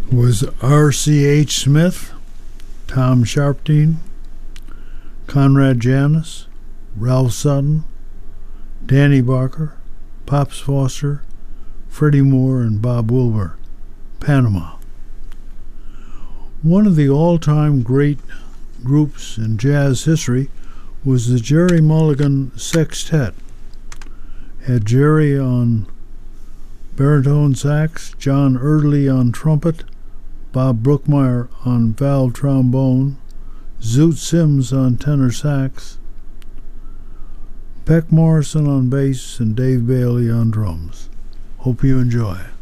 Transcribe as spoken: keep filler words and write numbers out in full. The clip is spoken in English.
was R C H Smith, Tom Sharpteen, Conrad Janis, Ralph Sutton, Danny Barker, Pops Foster, Freddie Moore, and Bob Wilber. Panama. One of the all-time great groups in jazz history was the Gerry Mulligan Sextet. Had Gerry on baritone sax, John Erdely on trumpet, Bob Brookmeyer on valve trombone, Zoot Sims on tenor sax, Peck Morrison on bass, and Dave Bailey on drums. Hope you enjoy.